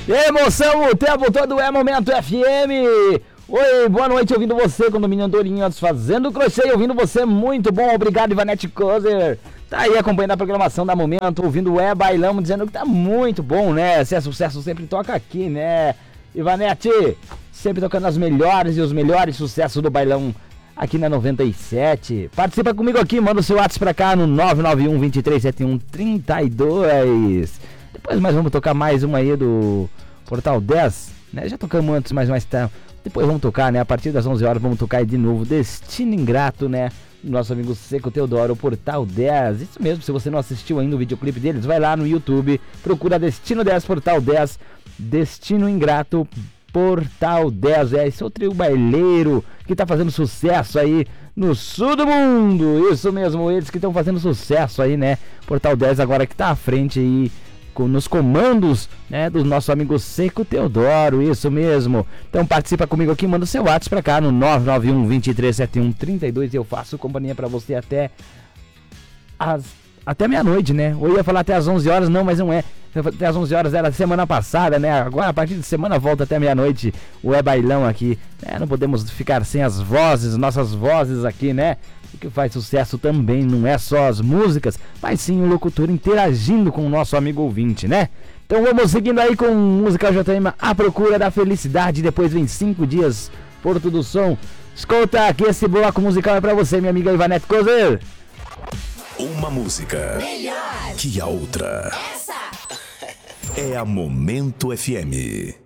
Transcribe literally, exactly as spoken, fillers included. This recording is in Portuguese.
Emoção o tempo todo é Momento F M. Oi, boa noite, ouvindo você, Condomínio Andorinhas, fazendo crochê, ouvindo você, muito bom, obrigado, Ivanete Kozer. Tá aí acompanhando a programação da Momento, ouvindo o É Bailão, dizendo que tá muito bom, né? Se é sucesso, sempre toca aqui, né? Ivanete, sempre tocando as melhores e os melhores sucessos do bailão aqui na noventa e sete. Participa comigo aqui, manda o seu WhatsApp pra cá no nove nove um, dois três sete um, três dois. Depois mais vamos tocar mais uma aí do Portal dez, né? Já tocamos antes, mas mais tarde. Depois vamos tocar, né? A partir das onze horas vamos tocar aí de novo Destino Ingrato, né? Nosso amigo Seco Teodoro, Portal dez. Isso mesmo, se você não assistiu ainda o videoclipe deles, vai lá no YouTube, procura Destino dez, Portal dez, Destino Ingrato, Portal dez. É esse é o trio baileiro que tá fazendo sucesso aí no sul do mundo. Isso mesmo, eles que estão fazendo sucesso aí, né? Portal dez agora que tá à frente aí nos comandos, né, do nosso amigo Seco Teodoro, isso mesmo. Então participa comigo aqui, manda o seu WhatsApp pra cá no nove nove um, dois três sete um, três dois e eu faço companhia pra você até as, até meia-noite, né? Ou eu ia falar até as onze horas, não, mas não é. Até as onze horas era semana passada, né? Agora a partir de semana volta até meia-noite o É Bailão aqui, né? Não podemos ficar sem as vozes, nossas vozes aqui, né? O que faz sucesso também não é só as músicas, mas sim o locutor interagindo com o nosso amigo ouvinte, né? Então vamos seguindo aí com música J M, A Procura da Felicidade. Depois vem Cinco Dias, Porto do Som. Escuta aqui, esse bloco musical é pra você, minha amiga Ivanete Kozer. Uma música melhor que a outra. Essa é a Momento F M.